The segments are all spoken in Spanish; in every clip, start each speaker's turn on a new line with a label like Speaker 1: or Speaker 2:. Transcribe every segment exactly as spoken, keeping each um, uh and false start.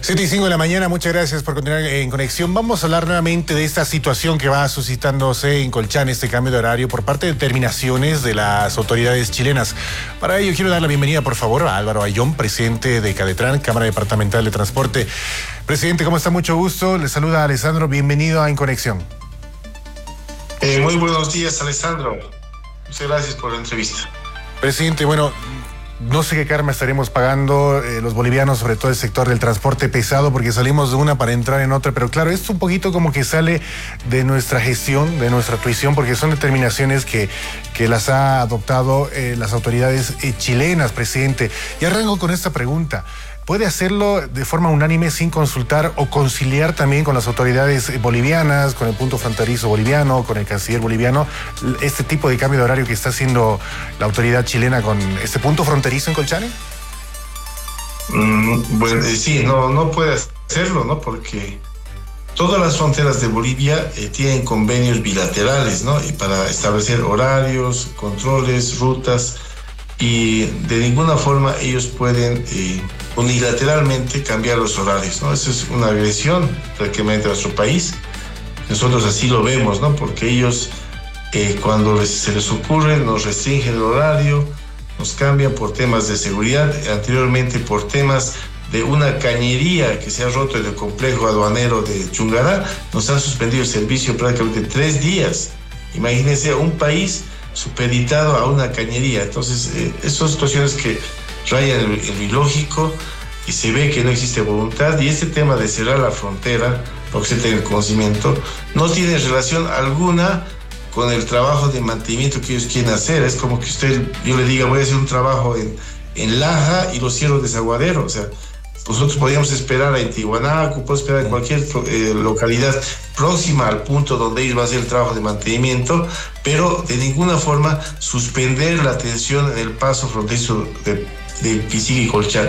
Speaker 1: siete y cinco de la mañana, muchas gracias por continuar en conexión. Vamos a hablar nuevamente de esta situación que va suscitándose en Colchane, este cambio de horario por parte de determinaciones de las autoridades chilenas. Para ello quiero dar la bienvenida, por favor, a Álvaro Ayllón, presidente de Cadetran, Cámara Departamental de Transporte. Presidente, ¿cómo está? Mucho gusto. Le saluda Alessandro, bienvenido a En Conexión.
Speaker 2: Eh, muy buenos días, Alessandro. Muchas gracias por la entrevista.
Speaker 1: Presidente, bueno, no sé qué karma estaremos pagando eh, los bolivianos, sobre todo el sector del transporte pesado, porque salimos de una para entrar en otra, pero claro, esto un poquito como que sale de nuestra gestión, de nuestra tuición, porque son determinaciones que, que las ha adoptado eh, las autoridades eh, chilenas, presidente. Y arranco con esta pregunta. ¿Puede hacerlo de forma unánime sin consultar o conciliar también con las autoridades bolivianas, con el punto fronterizo boliviano, con el canciller boliviano, este tipo de cambio de horario que está haciendo la autoridad chilena con este punto fronterizo en Colchane?
Speaker 2: Mm, bueno, eh, sí, no, no puede hacerlo, ¿no? Porque todas las fronteras de Bolivia eh, tienen convenios bilaterales, ¿no? Y para establecer horarios, controles, rutas, y de ninguna forma ellos pueden eh, unilateralmente cambiar los horarios, ¿no? Eso es una agresión prácticamente a nuestro país. Nosotros así lo vemos, ¿no? Porque ellos, eh, cuando les, se les ocurre, nos restringen el horario, nos cambian por temas de seguridad, anteriormente por temas de una cañería que se ha roto en el complejo aduanero de Chungará, nos han suspendido el servicio prácticamente tres días. Imagínense un país supeditado a una cañería. Entonces, eh, son situaciones que rayan el, el ilógico y se ve que no existe voluntad. Y este tema de cerrar la frontera, porque se tenga el conocimiento, no tiene relación alguna con el trabajo de mantenimiento que ellos quieren hacer. Es como que usted, yo le diga, voy a hacer un trabajo en, en Laja y lo cierro de Desaguadero. O sea, nosotros podríamos esperar en Tiwanaku, podemos esperar en cualquier eh, localidad próxima al punto donde ellos van a hacer el trabajo de mantenimiento, pero de ninguna forma suspender la atención en el paso fronterizo de, de Pisiga y Colchane.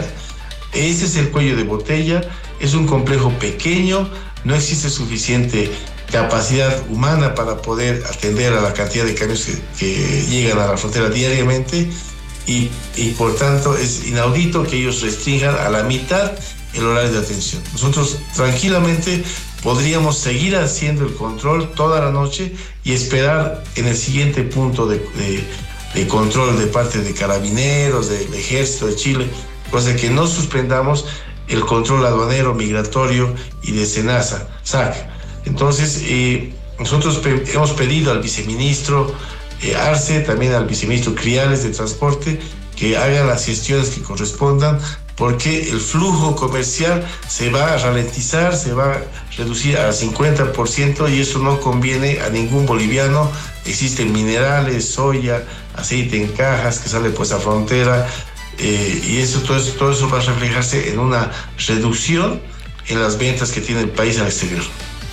Speaker 2: Ese es el cuello de botella, es un complejo pequeño, no existe suficiente capacidad humana para poder atender a la cantidad de camiones que, que llegan a la frontera diariamente. Y, y por tanto es inaudito que ellos restrinjan a la mitad el horario de atención. Nosotros tranquilamente podríamos seguir haciendo el control toda la noche y esperar en el siguiente punto de, de, de control de parte de carabineros, del ejército de Chile, cosa que no suspendamos el control aduanero, migratorio y de SENASA, S A C. Entonces eh, nosotros pe- hemos pedido al viceministro Eh, Arce, también al viceministro Criales de Transporte, que hagan las gestiones que correspondan, porque el flujo comercial se va a ralentizar, se va a reducir al cincuenta por ciento y eso no conviene a ningún boliviano. Existen minerales, soya, aceite en cajas que sale pues a frontera eh, y eso todo, eso todo eso va a reflejarse en una reducción en las ventas que tiene el país al exterior.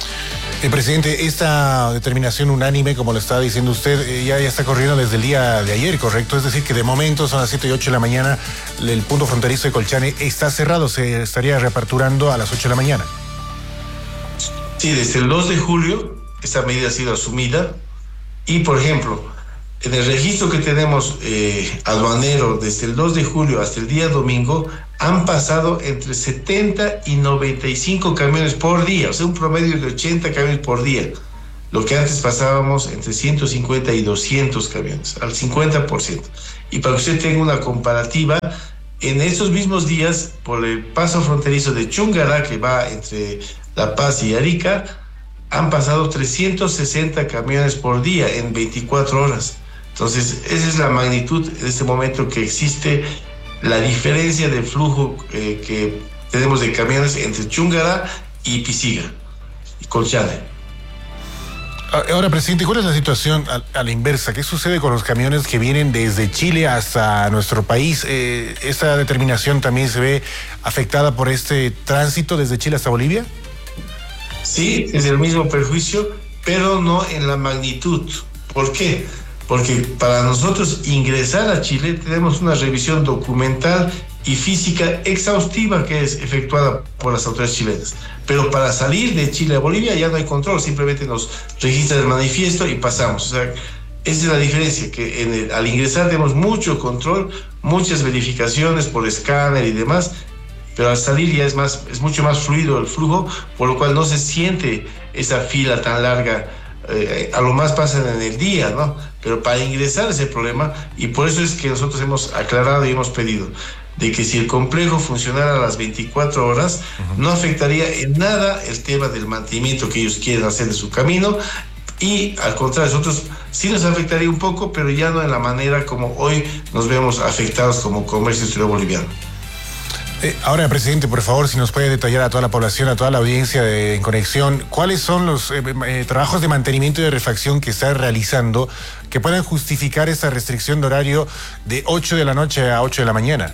Speaker 1: Eh, presidente, esta determinación unánime, como lo está diciendo usted, eh, ya, ya está corriendo desde el día de ayer, ¿correcto? Es decir, que de momento son las siete y ocho de la mañana, el punto fronterizo de Colchane está cerrado, se estaría reaperturando a las ocho de la mañana.
Speaker 2: Sí, desde el dos de julio esta medida ha sido asumida y, por ejemplo, en el registro que tenemos eh, aduanero desde el dos de julio hasta el día domingo han pasado entre setenta y noventa y cinco camiones por día, o sea, un promedio de ochenta camiones por día. Lo que antes pasábamos entre ciento cincuenta y doscientos camiones, al cincuenta por ciento. Y para que usted tenga una comparativa, en esos mismos días, por el paso fronterizo de Chungará, que va entre La Paz y Arica, han pasado trescientos sesenta camiones por día en veinticuatro horas. Entonces, esa es la magnitud en este momento que existe, la diferencia de flujo eh, que tenemos de camiones entre Chungará y Pisiga y Colchane.
Speaker 1: Ahora, presidente, ¿cuál es la situación a, a la inversa? ¿Qué sucede con los camiones que vienen desde Chile hasta nuestro país? Eh, ¿Esta determinación también se ve afectada por este tránsito desde Chile hasta Bolivia?
Speaker 2: Sí, es el mismo perjuicio, pero no en la magnitud. ¿Por qué? Porque para nosotros ingresar a Chile tenemos una revisión documental y física exhaustiva que es efectuada por las autoridades chilenas. Pero para salir de Chile a Bolivia ya no hay control, simplemente nos registran el manifiesto y pasamos. O sea, esa es la diferencia, que en el, al ingresar tenemos mucho control, muchas verificaciones por escáner y demás, pero al salir ya es, más, es mucho más fluido el flujo, por lo cual no se siente esa fila tan larga. Eh, a lo más pasan en el día, ¿no? Pero para ingresar es el problema, y por eso es que nosotros hemos aclarado y hemos pedido de que si el complejo funcionara a las veinticuatro horas, uh-huh. no afectaría en nada el tema del mantenimiento que ellos quieren hacer de su camino, y al contrario, nosotros sí nos afectaría un poco, pero ya no en la manera como hoy nos vemos afectados como comercio exterior boliviano.
Speaker 1: Eh, ahora, presidente, por favor, si nos puede detallar a toda la población, a toda la audiencia de En Conexión, ¿cuáles son los eh, eh, trabajos de mantenimiento y de refacción que está realizando que puedan justificar esta restricción de horario de ocho de la noche a ocho de la mañana?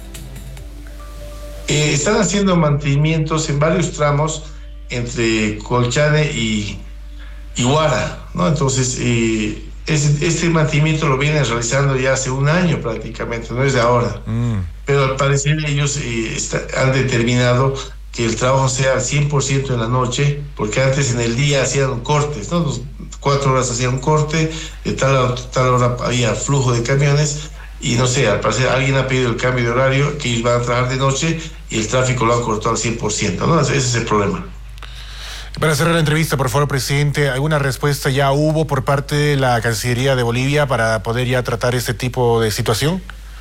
Speaker 2: Eh, están haciendo mantenimientos en varios tramos entre Colchane y, y Huara, ¿no? Entonces, eh, es, este mantenimiento lo vienen realizando ya hace un año prácticamente, no es de ahora. Mm. Pero al parecer ellos eh, está, han determinado que el trabajo sea al cien por ciento en la noche, porque antes en el día hacían cortes, ¿no? Los cuatro horas hacían un corte, de tal a tal hora había flujo de camiones, y no sé, al parecer alguien ha pedido el cambio de horario, que ellos van a trabajar de noche, y el tráfico lo han cortado al cien por ciento, ¿no? Ese es el problema.
Speaker 1: Para cerrar la entrevista, por favor, presidente, ¿alguna respuesta ya hubo por parte de la Cancillería de Bolivia para poder ya tratar este tipo de situación?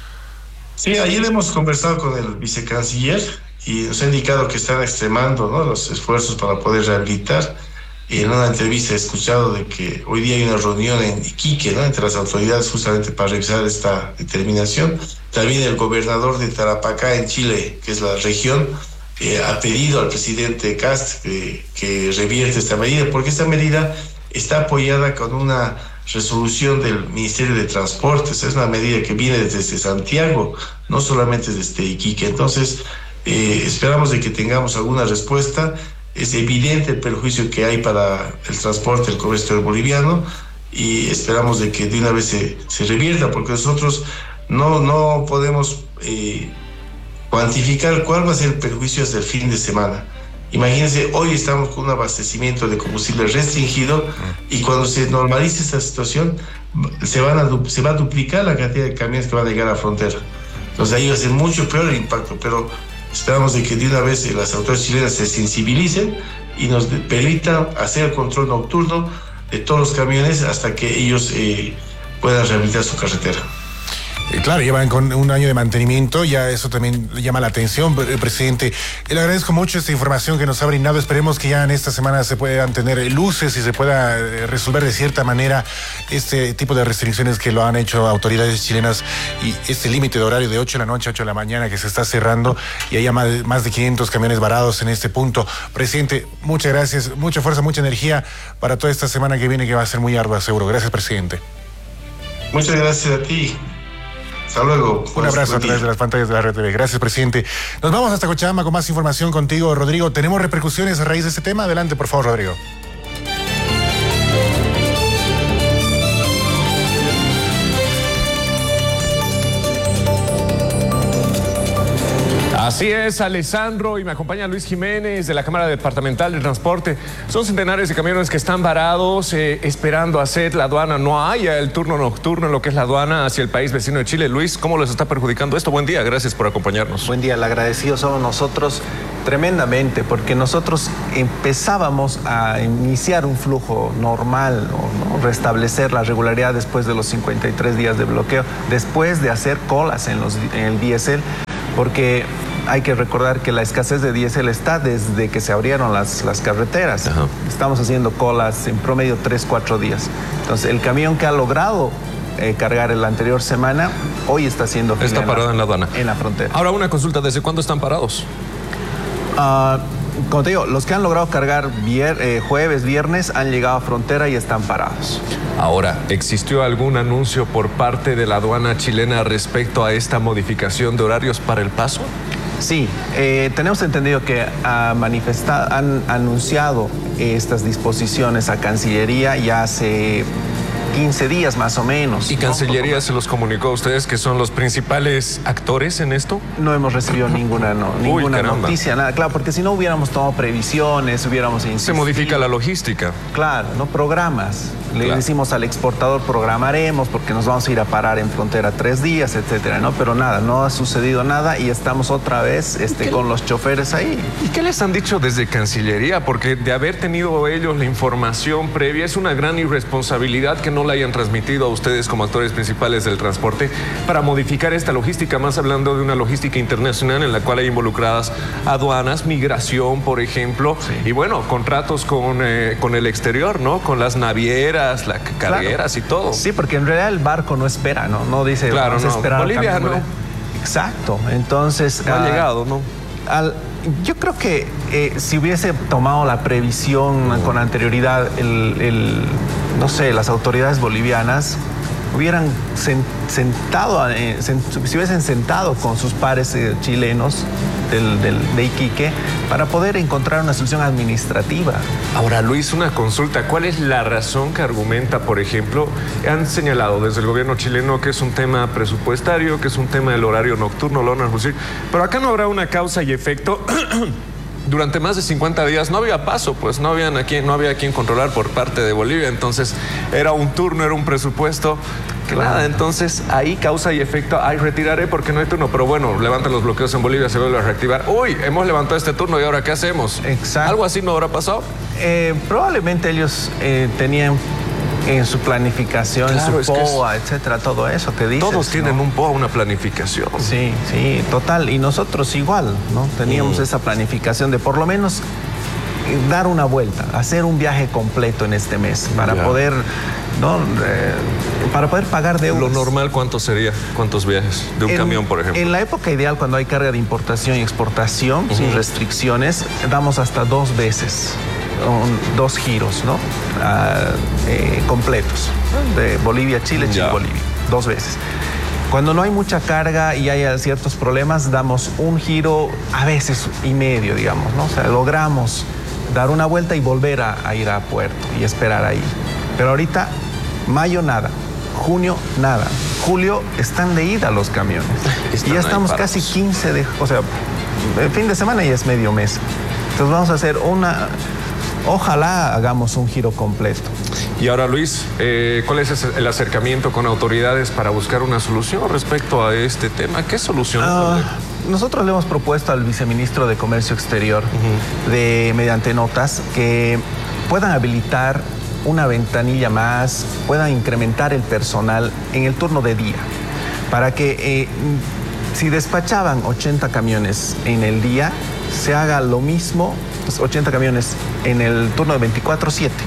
Speaker 2: Sí, ayer hemos conversado con el vicecanciller y nos ha indicado que están extremando, ¿no?, los esfuerzos para poder rehabilitar. Y en una entrevista he escuchado de que hoy día hay una reunión en Iquique, ¿no?, entre las autoridades justamente para revisar esta determinación. También el gobernador de Tarapacá en Chile, que es la región, eh, ha pedido al presidente Kast que, que revierte esta medida, porque esta medida está apoyada con una resolución del Ministerio de Transportes. Es una medida que viene desde Santiago, no solamente desde Iquique. Entonces, eh, esperamos de que tengamos alguna respuesta. Es evidente el perjuicio que hay para el transporte, el comercio boliviano, y esperamos de que de una vez se, se revierta, porque nosotros no, no podemos eh, cuantificar cuál va a ser el perjuicio hasta el fin de semana. Imagínense, hoy estamos con un abastecimiento de combustible restringido, y cuando se normalice esta situación, se, van a, se va a duplicar la cantidad de camiones que van a llegar a la frontera. Entonces ahí va a ser mucho peor el impacto, pero esperamos de que de una vez las autoridades chilenas se sensibilicen y nos permitan hacer el control nocturno de todos los camiones hasta que ellos eh, puedan rehabilitar su carretera.
Speaker 1: Eh, claro, llevan con un año de mantenimiento, ya eso también llama la atención, eh, presidente. Le agradezco mucho esta información que nos ha brindado. Esperemos que ya en esta semana se puedan tener luces y se pueda eh, resolver de cierta manera este tipo de restricciones que lo han hecho autoridades chilenas, y este límite de horario de ocho de la noche a ocho de la mañana que se está cerrando, y hay más de, más de quinientos camiones varados en este punto. Presidente, muchas gracias, mucha fuerza, mucha energía para toda esta semana que viene, que va a ser muy ardua, seguro. Gracias, presidente.
Speaker 2: Muchas gracias a ti. Hasta luego.
Speaker 1: Un abrazo a través de las pantallas de la R T V. Gracias, presidente. Nos vamos hasta Cochabamba con más información contigo, Rodrigo. ¿Tenemos repercusiones a raíz de este tema? Adelante, por favor, Rodrigo.
Speaker 3: Así es, Alessandro, y me acompaña Luis Jiménez de la Cámara Departamental de Transporte. Son centenares de camiones que están varados, eh, esperando hacer la aduana. No hay el turno nocturno en lo que es la aduana hacia el país vecino de Chile. Luis, ¿cómo les está perjudicando esto? Buen día, gracias por acompañarnos.
Speaker 4: Buen día, el agradecido somos nosotros tremendamente, porque nosotros empezábamos a iniciar un flujo normal, ¿no? Restablecer la regularidad después de los cincuenta y tres días de bloqueo, después de hacer colas en, los, en el diésel, porque hay que recordar que la escasez de diésel está desde que se abrieron las, las carreteras. Ajá. Estamos haciendo colas en promedio tres, cuatro días. Entonces, el camión que ha logrado eh, cargar en la anterior semana, hoy está haciendo...
Speaker 3: Está parado en la aduana.
Speaker 4: En la frontera.
Speaker 3: Ahora, una consulta, ¿desde cuándo están parados?
Speaker 4: Uh, como te digo, los que han logrado cargar vier, eh, jueves, viernes, han llegado a frontera y están parados.
Speaker 3: Ahora, ¿existió algún anuncio por parte de la aduana chilena respecto a esta modificación de horarios para el paso?
Speaker 4: Sí, eh, tenemos entendido que ha manifestado, han anunciado estas disposiciones a Cancillería ya hace quince días más o menos.
Speaker 3: ¿Y
Speaker 4: ¿no?
Speaker 3: Cancillería se los comunicó a ustedes que son los principales actores en esto?
Speaker 4: No hemos recibido ninguna, no, ninguna
Speaker 3: caramba.
Speaker 4: noticia, nada. Claro, porque si no hubiéramos tomado previsiones, hubiéramos
Speaker 3: Se
Speaker 4: insistido.
Speaker 3: modifica la logística.
Speaker 4: Claro, ¿no? Programas. Le
Speaker 3: Claro.
Speaker 4: decimos al exportador, programaremos porque nos vamos a ir a parar en frontera tres días, etcétera, ¿no? Pero nada, no ha sucedido nada y estamos otra vez este, con los choferes ahí.
Speaker 3: ¿Y qué les han dicho desde Cancillería? Porque de haber tenido ellos la información previa, es una gran irresponsabilidad que no la hayan transmitido a ustedes como actores principales del transporte para modificar esta logística, más hablando de una logística internacional en la cual hay involucradas aduanas, migración, por ejemplo,
Speaker 4: Sí.
Speaker 3: y bueno, contratos con, eh, con el exterior, ¿no? Con las navieras, las cargueras
Speaker 4: Claro.
Speaker 3: y todo.
Speaker 4: Sí, porque en realidad el barco no espera, ¿no? No dice,
Speaker 3: Claro,
Speaker 4: vamos a
Speaker 3: no.
Speaker 4: esperar al
Speaker 3: Bolivia
Speaker 4: camión.
Speaker 3: no.
Speaker 4: Exacto, entonces...
Speaker 3: No ha
Speaker 4: ah,
Speaker 3: llegado, ¿no?
Speaker 4: Al- yo creo que eh, si hubiese tomado la previsión con anterioridad, el, el- no sé, las autoridades bolivianas hubieran sen- sentado, eh, sen- se hubiesen sentado con sus pares eh, chilenos del, del- de Iquique para poder encontrar una solución administrativa.
Speaker 3: Ahora, Luis, una consulta. ¿Cuál es la razón que argumenta, por ejemplo, han señalado desde el gobierno chileno que es un tema presupuestario, que es un tema del horario nocturno, lo van a reducir, pero acá no habrá una causa y efecto? Durante más de cincuenta días no había paso, pues no, habían a quien, no había a quien controlar por parte de Bolivia, entonces era un turno, era un presupuesto, que
Speaker 4: Claro.
Speaker 3: nada, entonces ahí causa y efecto, ay, retiraré porque no hay turno, pero bueno, levantan los bloqueos en Bolivia, se vuelve a reactivar, uy, hemos levantado este turno y ahora ¿qué hacemos?
Speaker 4: Exacto.
Speaker 3: ¿Algo así no habrá pasado?
Speaker 4: Eh, probablemente ellos eh, tenían en su planificación,
Speaker 3: Claro,
Speaker 4: en
Speaker 3: es
Speaker 4: su
Speaker 3: que es-
Speaker 4: P O A, etcétera, todo eso que dices.
Speaker 3: Todos tienen
Speaker 4: ¿no?
Speaker 3: un P O A, una planificación.
Speaker 4: Sí, sí, total. Y nosotros igual, ¿no? Teníamos
Speaker 3: Mm.
Speaker 4: esa planificación de por lo menos eh, dar una vuelta, hacer un viaje completo en este mes para
Speaker 3: Ya.
Speaker 4: poder, ¿no? Eh, para poder pagar deudas.
Speaker 3: Lo normal, ¿cuánto sería? ¿Cuántos viajes? De un
Speaker 4: En-
Speaker 3: camión, por ejemplo.
Speaker 4: En la época ideal, cuando hay carga de importación y exportación, sin restricciones, damos hasta dos veces, un- dos giros, ¿no? Ah, eh, completos, ¿no? De Bolivia, Chile, Chile,
Speaker 3: Ya.
Speaker 4: Bolivia, dos veces. Cuando no hay mucha carga y hay ciertos problemas, damos un giro, a veces y medio, digamos, ¿no? O sea, logramos dar una vuelta y volver a, a ir a puerto y esperar ahí. Pero ahorita, mayo nada, junio nada, julio están de ida los camiones.
Speaker 3: Están
Speaker 4: y ya
Speaker 3: ahí
Speaker 4: estamos
Speaker 3: parados.
Speaker 4: casi quince de, o sea, el fin de semana ya es medio mes. Entonces vamos a hacer una, ojalá hagamos un giro completo.
Speaker 3: Y ahora, Luis, eh, ¿cuál es ese- el acercamiento con autoridades para buscar una solución respecto a este tema? ¿Qué solución?
Speaker 4: Ah, nosotros le hemos propuesto al viceministro de Comercio Exterior, de, mediante notas, que puedan habilitar una ventanilla más, puedan incrementar el personal en el turno de día, para que eh, si despachaban ochenta camiones en el día, se haga lo mismo, pues, ochenta camiones en el turno de veinticuatro siete.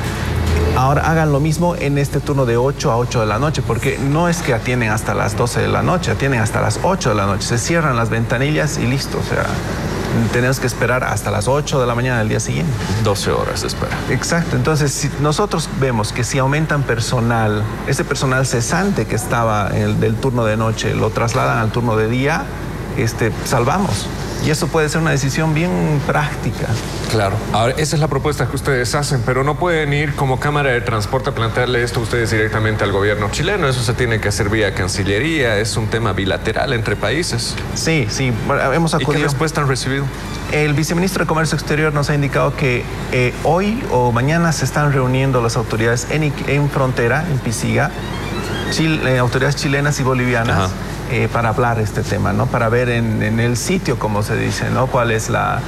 Speaker 4: Ahora hagan lo mismo en este turno de ocho a ocho de la noche, porque no es que atienden hasta las doce de la noche, atienden hasta las ocho de la noche. Se cierran las ventanillas y listo. O sea, tenemos que esperar hasta las ocho de la mañana del día siguiente.
Speaker 3: doce horas de espera.
Speaker 4: Exacto. Entonces, si nosotros vemos que si aumentan personal, ese personal cesante que estaba en el, del turno de noche, lo trasladan al turno de día, este, salvamos. Y eso puede ser una decisión bien práctica.
Speaker 3: Claro. Ahora, esa es la propuesta que ustedes hacen, pero no pueden ir como Cámara de Transporte a plantearle esto a ustedes directamente al gobierno chileno. Eso se tiene que hacer vía Cancillería. Es un tema bilateral entre países.
Speaker 4: Sí, sí, bueno, hemos
Speaker 3: ¿Y qué
Speaker 4: acudido.
Speaker 3: respuesta han recibido?
Speaker 4: El viceministro de Comercio Exterior nos ha indicado que eh, hoy o mañana se están reuniendo las autoridades en, Iqu- en frontera, en Pisiga, Chil- eh, autoridades chilenas y bolivianas,
Speaker 3: Ajá.
Speaker 4: eh, para hablar este tema, ¿no? Para ver en, en el sitio, como se dice, ¿no? Cuál es la,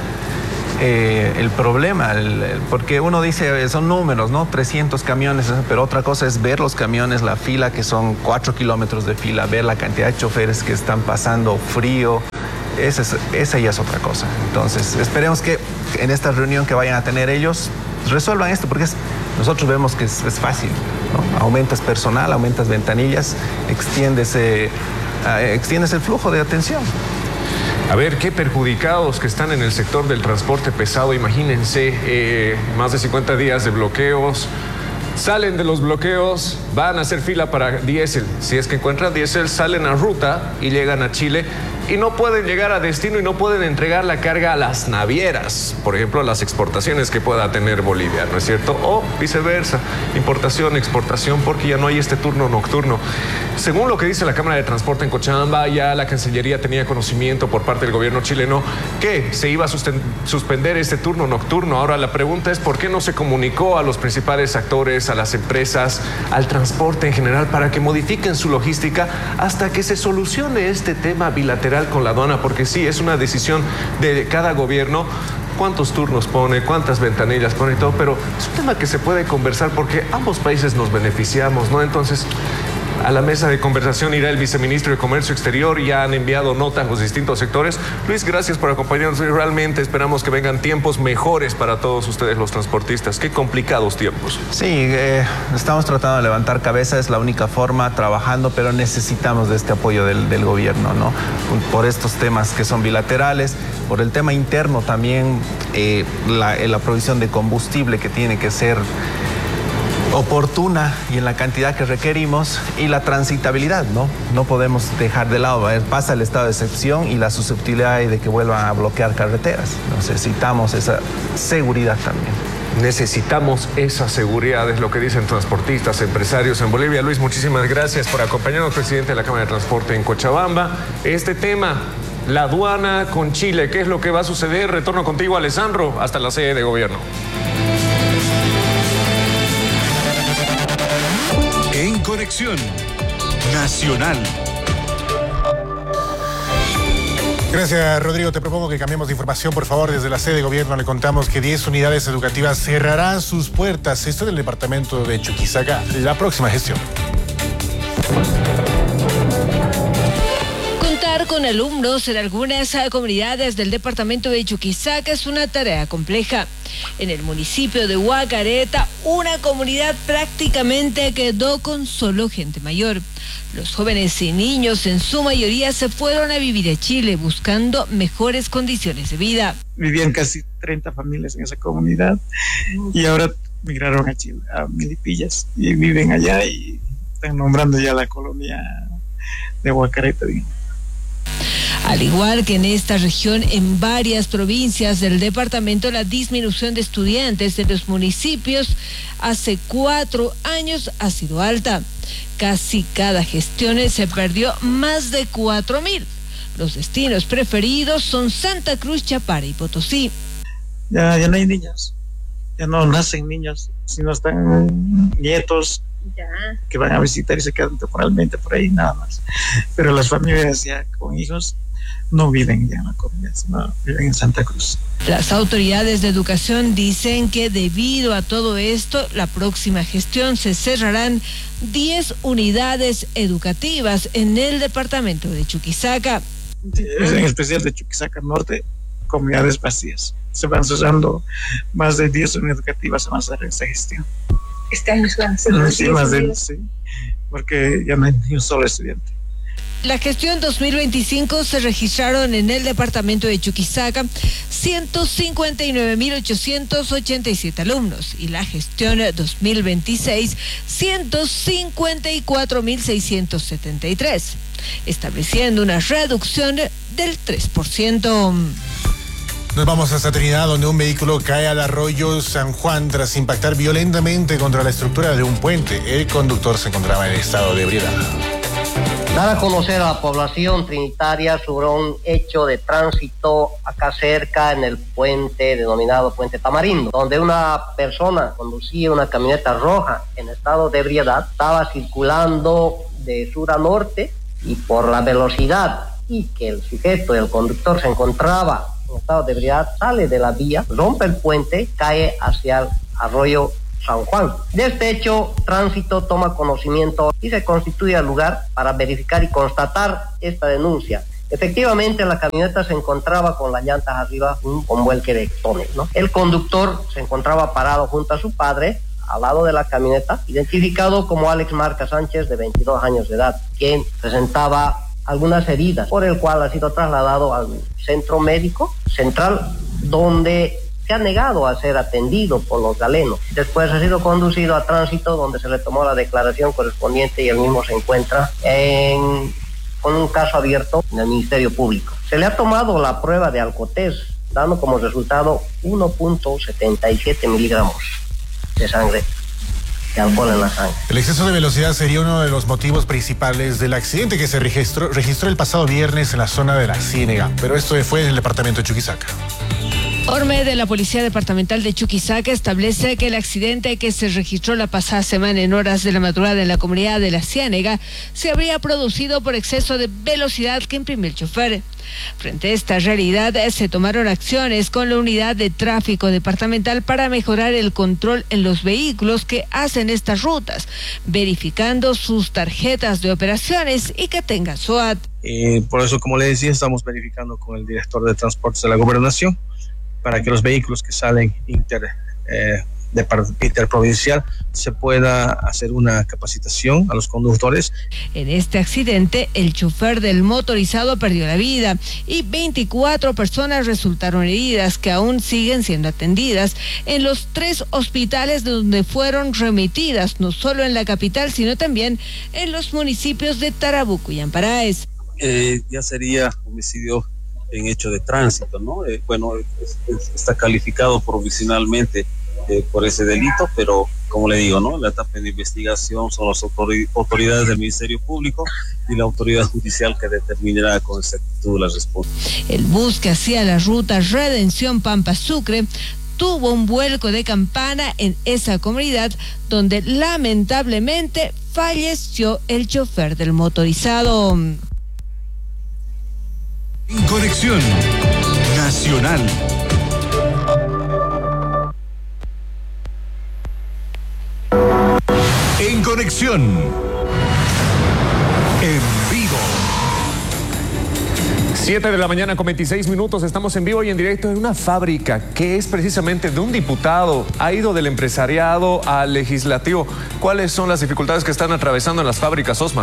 Speaker 4: eh, el problema, el- el- porque uno dice, eh, son números, ¿no? trescientos camiones, pero otra cosa es ver los camiones, la fila, que son cuatro kilómetros de fila, ver la cantidad de choferes que están pasando frío. Esa, es, esa ya es otra cosa. Entonces, esperemos que en esta reunión que vayan a tener ellos resuelvan esto, porque es- nosotros vemos que es, es fácil, ¿no? Aumentas personal, aumentas ventanillas, extiendes, eh, eh, extiendes el flujo de atención.
Speaker 3: A ver, qué perjudicados que están en el sector del transporte pesado. Imagínense, eh, más de cincuenta días de bloqueos. Salen de los bloqueos, van a hacer fila para diésel. Si es que encuentran diésel, salen a ruta y llegan a Chile y no pueden llegar a destino y no pueden entregar la carga a las navieras, por ejemplo, a las exportaciones que pueda tener Bolivia, ¿no es cierto? O viceversa, importación, exportación, porque ya no hay este turno nocturno. Según lo que dice la Cámara de Transporte en Cochabamba, ya la Cancillería tenía conocimiento por parte del gobierno chileno que se iba a suspender este turno nocturno. Ahora la pregunta es, ¿por qué no se comunicó a los principales actores, a las empresas, al transporte en general, para que modifiquen su logística hasta que se solucione este tema bilateral con la aduana? Porque sí, es una decisión de cada gobierno cuántos turnos pone, cuántas ventanillas pone y todo, pero es un tema que se puede conversar porque ambos países nos beneficiamos, ¿no? Entonces, a la mesa de conversación irá el viceministro de Comercio Exterior, ya han enviado notas los distintos sectores. Luis, gracias por acompañarnos. Realmente esperamos que vengan tiempos mejores para todos ustedes los transportistas. Qué complicados tiempos.
Speaker 4: Sí, eh, estamos tratando de levantar cabeza, es la única forma, trabajando, pero necesitamos de este apoyo del, del gobierno, ¿no? Por estos temas que son bilaterales, por el tema interno también, eh, la, la provisión de combustible que tiene que ser oportuna y en la cantidad que requerimos, y la transitabilidad, ¿no? No podemos dejar de lado, pasa el estado de excepción y la susceptibilidad de que vuelvan a bloquear carreteras. Necesitamos esa seguridad también.
Speaker 3: Necesitamos esa seguridad, es lo que dicen transportistas, empresarios en Bolivia. Luis, muchísimas gracias por acompañarnos, presidente de la Cámara de Transporte en Cochabamba. Este tema, la aduana con Chile, ¿qué es lo que va a suceder? Retorno contigo, Alessandro, hasta la sede de gobierno.
Speaker 5: En Conexión Nacional.
Speaker 1: Gracias, Rodrigo. Te propongo que cambiemos de información, por favor. Desde la sede de gobierno le contamos que diez unidades educativas cerrarán sus puertas. Esto del departamento de Chuquisaca, la próxima gestión.
Speaker 6: Contar con alumnos en algunas comunidades del departamento de Chuquisaca es una tarea compleja. En el municipio de Huacareta, una comunidad prácticamente quedó con solo gente mayor. Los jóvenes y niños en su mayoría se fueron a vivir a Chile buscando mejores condiciones de vida.
Speaker 7: Vivían casi treinta familias en esa comunidad y ahora migraron a Chile, a Milipillas, y viven allá y están nombrando ya la colonia de Huacareta.
Speaker 6: Al igual que en esta región, en varias provincias del departamento, la disminución de estudiantes de los municipios hace cuatro años ha sido alta. Casi cada gestión se perdió más de cuatro mil. Los destinos preferidos son Santa Cruz, Chapare y Potosí.
Speaker 7: Ya, ya no hay niños, ya no nacen niños, sino están nietos ya, que van a visitar y se quedan temporalmente por ahí, nada más. Pero las familias ya con hijos no viven ya en la comunidad, sino viven en Santa Cruz.
Speaker 6: Las autoridades de educación dicen que debido a todo esto, la próxima gestión se cerrarán diez unidades educativas en el departamento de Chuquisaca.
Speaker 7: En especial de Chuquisaca Norte, comunidades vacías. Se van cerrando más de diez unidades educativas a más de esta gestión.
Speaker 8: Este año se van a cerrar.
Speaker 7: Sí, más de, sí, porque ya no hay ni un solo estudiante.
Speaker 6: La gestión dos mil veinticinco se registraron en el departamento de Chuquisaca ciento cincuenta y nueve mil ochocientos ochenta y siete alumnos y la gestión dos mil veintiséis ciento cincuenta y cuatro mil seiscientos setenta y tres, estableciendo una reducción del tres por ciento.
Speaker 1: Nos vamos hasta Trinidad, donde un vehículo cae al arroyo San Juan tras impactar violentamente contra la estructura de un puente. El conductor se encontraba en estado de ebriedad.
Speaker 9: Dar a conocer a la población trinitaria sobre un hecho de tránsito acá cerca en el puente denominado Puente Tamarindo, donde una persona conducía una camioneta roja en estado de ebriedad, estaba circulando de sur a norte y por la velocidad y que el sujeto, el conductor, se encontraba en estado de ebriedad, sale de la vía, rompe el puente, cae hacia el arroyo San Juan. De este hecho, Tránsito toma conocimiento y se constituye al lugar para verificar y constatar esta denuncia. Efectivamente, la camioneta se encontraba con las llantas arriba, un convuelque de tones, ¿no? El conductor se encontraba parado junto a su padre, al lado de la camioneta, identificado como Alex Marca Sánchez, de veintidós años de edad, quien presentaba algunas heridas, por el cual ha sido trasladado al centro médico central, donde se ha negado a ser atendido por los galenos. Después ha sido conducido a tránsito, donde se le tomó la declaración correspondiente y el mismo se encuentra en, con un caso abierto en el Ministerio Público. Se le ha tomado la prueba de alcotés, dando como resultado uno punto setenta y siete miligramos de sangre, de alcohol en la sangre.
Speaker 1: El exceso de velocidad sería uno de los motivos principales del accidente que se registró, registró el pasado viernes en la zona de La Ciénega, pero esto fue en el departamento de Chuquisaca.
Speaker 6: Orme de la Policía Departamental de Chuquisaca establece que el accidente que se registró la pasada semana en horas de la madrugada en la comunidad de La Ciénega se habría producido por exceso de velocidad que imprimió el chofer. Frente a esta realidad, se tomaron acciones con la unidad de tráfico departamental para mejorar el control en los vehículos que hacen estas rutas, verificando sus tarjetas de operaciones y que tengan S O A T.
Speaker 10: Eh, por eso, como le decía, estamos verificando con el director de transportes de la gobernación para que los vehículos que salen inter, eh, de interprovincial se pueda hacer una capacitación a los conductores.
Speaker 6: En este accidente, el chofer del motorizado perdió la vida y veinticuatro personas resultaron heridas que aún siguen siendo atendidas en los tres hospitales donde fueron remitidas, no solo en la capital, sino también en los municipios de Tarabuco y Amparaes.
Speaker 11: Eh, ya sería homicidio en hecho de tránsito, ¿no? Eh, bueno, es, es, está calificado provisionalmente eh, por ese delito, pero como le digo, ¿no? La etapa de investigación son las autoridades del Ministerio Público y la autoridad judicial que determinará con exactitud la respuesta.
Speaker 6: El bus que hacía la ruta Redención Pampa Sucre tuvo un vuelco de campana en esa comunidad donde lamentablemente falleció el chofer del motorizado.
Speaker 5: En Conexión Nacional. En Conexión. En vivo.
Speaker 3: siete de la mañana con veintiséis minutos. Estamos en vivo y en directo en una fábrica que es precisamente de un diputado. Ha ido del empresariado al legislativo. ¿Cuáles son las dificultades que están atravesando en las fábricas, Osmar?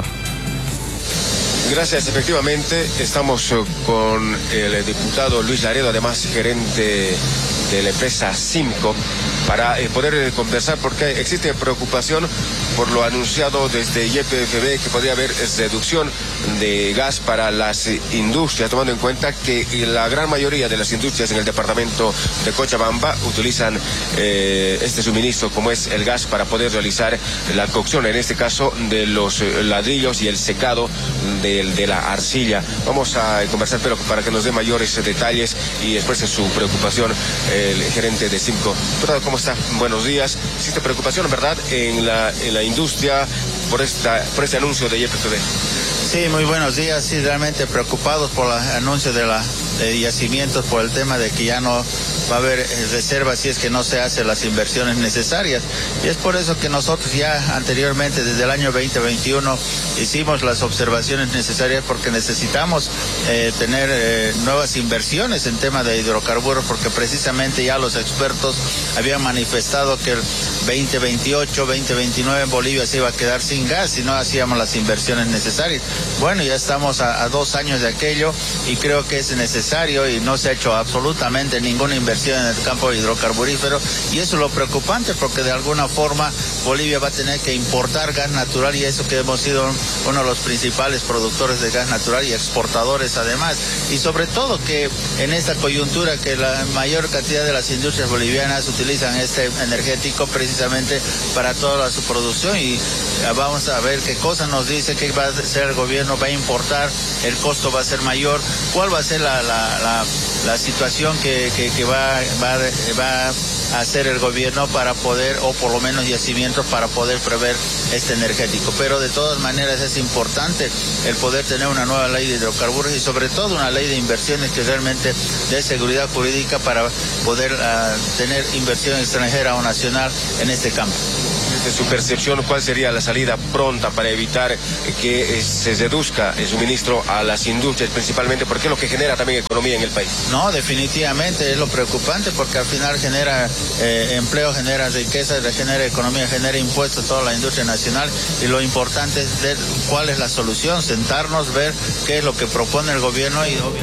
Speaker 12: Gracias, efectivamente, estamos con el diputado Luis Laredo, además gerente de la empresa Simco, para eh, poder eh, conversar porque existe preocupación por lo anunciado desde Y P F B que podría haber reducción de gas para las eh, industrias, tomando en cuenta que la gran mayoría de las industrias en el departamento de Cochabamba utilizan eh, este suministro como es el gas para poder realizar la cocción, en este caso de los eh, ladrillos y el secado de, de la arcilla. Vamos a eh, conversar, pero para que nos dé mayores eh, detalles y exprese su preocupación el gerente de Simco. ¿Cómo está? Buenos días. Existe preocupación, ¿verdad?, en la, en la industria por, esta, por este anuncio de Y P F B.
Speaker 13: Sí, muy buenos días. Sí, realmente preocupados por el anuncio de, la, de yacimientos, por el tema de que ya no va a haber reservas si es que no se hacen las inversiones necesarias. Y es por eso que nosotros ya anteriormente, desde el año veinte veintiuno, hicimos las observaciones necesarias porque necesitamos eh, tener eh, nuevas inversiones en tema de hidrocarburos, porque precisamente ya los expertos habían manifestado que el veinte veintiocho, veinte veintinueve en Bolivia se iba a quedar sin gas si no hacíamos las inversiones necesarias. Bueno, ya estamos a, a dos años de aquello y creo que es necesario y no se ha hecho absolutamente ninguna inversión en el campo hidrocarburífero, y eso es lo preocupante porque de alguna forma Bolivia va a tener que importar gas natural, y eso que hemos sido uno de los principales productores de gas natural y exportadores además, y sobre todo que en esta coyuntura que la mayor cantidad de las industrias bolivianas utilizan este energético precisamente para toda su producción, y vamos a ver qué cosa nos dice, qué va a hacer el gobierno, va a importar, el costo va a ser mayor, cuál va a ser la, la, la, la situación que, que, que va Va, va a hacer el gobierno para poder, o por lo menos yacimientos para poder prever este energético. Pero de todas maneras es importante el poder tener una nueva ley de hidrocarburos y sobre todo una ley de inversiones que realmente dé seguridad jurídica para poder uh, tener inversión extranjera o nacional en este campo.
Speaker 12: Desde su percepción, ¿cuál sería la salida pronta para evitar que se reduzca el suministro a las industrias principalmente, porque es lo que genera también economía en el país?
Speaker 13: No, definitivamente es lo preocupante porque al final genera eh, empleo, genera riqueza, genera economía, genera impuestos a toda la industria nacional, y lo importante es ver cuál es la solución, sentarnos, ver qué es lo que propone el gobierno y obviamente...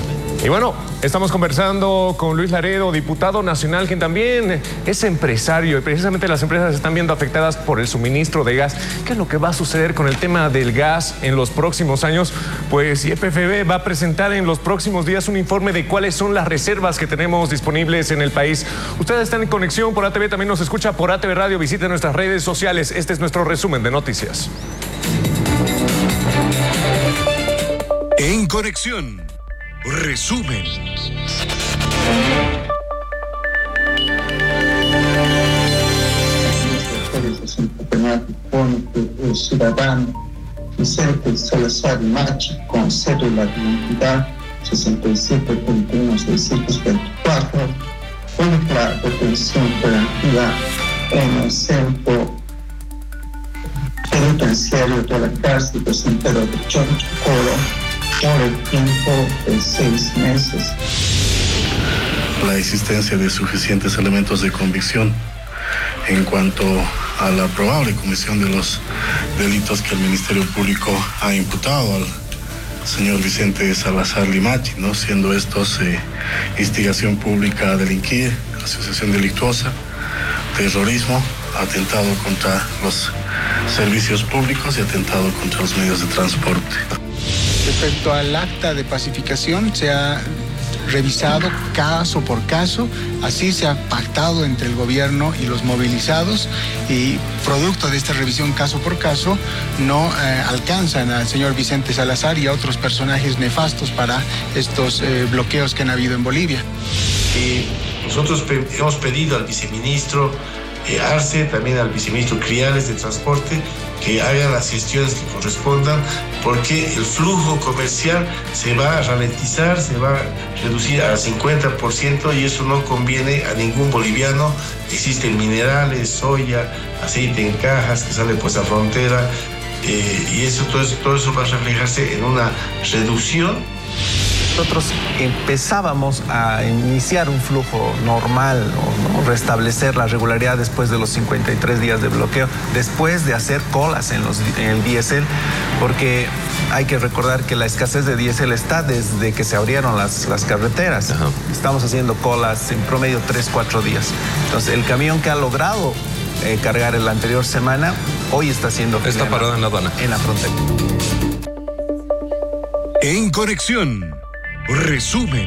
Speaker 3: Y bueno, estamos conversando con Luis Laredo, diputado nacional, quien también es empresario, y precisamente las empresas se están viendo afectadas por el suministro de gas. ¿Qué es lo que va a suceder con el tema del gas en los próximos años? Pues Y P F B va a presentar en los próximos días un informe de cuáles son las reservas que tenemos disponibles en el país. Ustedes están en conexión por A T V, también nos escucha por A T V Radio, visiten nuestras redes sociales. Este es nuestro resumen de noticias.
Speaker 5: En conexión, resumen.
Speaker 14: El ciudadano Vicente Salazar Machi, con cédula de identidad sesenta y siete treinta y uno seiscientos veinticuatro, fue declarada detención preventiva en el centro penitenciario de la cárcel de San Pedro de Chonchocoro por el tiempo de seis meses.
Speaker 15: La existencia de suficientes elementos de convicción en cuanto a la probable comisión de los delitos que el Ministerio Público ha imputado al señor Vicente Salazar Limachi, ¿no? Siendo estos eh, instigación pública a delinquir, asociación delictuosa, terrorismo, atentado contra los servicios públicos y atentado contra los medios de transporte.
Speaker 16: Respecto al acta de pacificación, se ha revisado caso por caso, así se ha pactado entre el gobierno y los movilizados, y producto de esta revisión caso por caso no eh, alcanzan al señor Vicente Salazar y a otros personajes nefastos para estos eh, bloqueos que han habido en Bolivia.
Speaker 2: Y nosotros pe- hemos pedido al viceministro eh, Arce, también al viceministro Criales de Transporte, que hagan las gestiones que correspondan, porque el flujo comercial se va a ralentizar, se va a reducir al cincuenta por ciento y eso no conviene a ningún boliviano. Existen minerales, soya, aceite en cajas que sale pues a frontera, eh, y eso todo, eso todo eso va a reflejarse en una reducción.
Speaker 4: Nosotros empezábamos a iniciar un flujo normal, ¿no? Restablecer la regularidad después de los cincuenta y tres días de bloqueo, después de hacer colas en, los, en el diésel, porque hay que recordar que la escasez de diésel está desde que se abrieron las, las carreteras. Ajá. Estamos haciendo colas en promedio tres, cuatro días. Entonces, el camión que ha logrado eh, cargar en la anterior semana, hoy está haciendo...
Speaker 3: Está parado en la aduana.
Speaker 4: En la frontera.
Speaker 5: En conexión, resumen.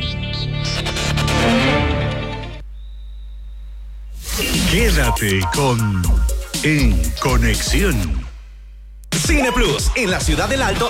Speaker 5: Quédate con En Conexión.
Speaker 17: Cine Plus, en la Ciudad del Alto.